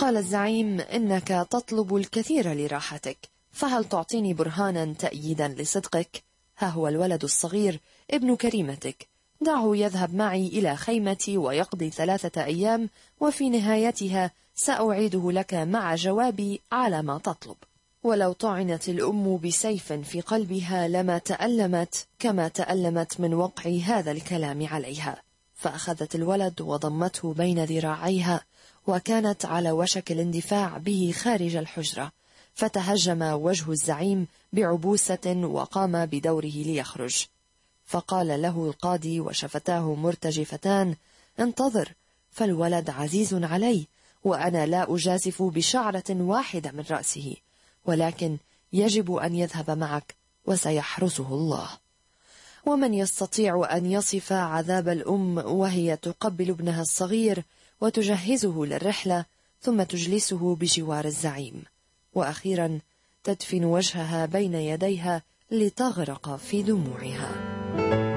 قال الزعيم: إنك تطلب الكثير لراحتك، فهل تعطيني برهانا تأييدا لصدقك؟ ها هو الولد الصغير ابن كريمتك، دعه يذهب معي إلى خيمتي ويقضي 3 أيام، وفي نهايتها سأعيده لك مع جوابي على ما تطلب. ولو طعنت الأم بسيف في قلبها لما تألمت كما تألمت من وقع هذا الكلام عليها. فأخذت الولد وضمته بين ذراعيها، وكانت على وشك الاندفاع به خارج الحجرة، فتهجم وجه الزعيم بعبوسة وقام بدوره ليخرج. فقال له القاضي وشفتاه مرتجفتان: انتظر، فالولد عزيز علي، وأنا لا أجازف بشعرة واحدة من رأسه، ولكن يجب أن يذهب معك وسيحرسه الله. ومن يستطيع أن يصف عذاب الأم وهي تقبل ابنها الصغير وتجهزه للرحلة، ثم تجلسه بجوار الزعيم، وأخيرا تدفن وجهها بين يديها لتغرق في دموعها.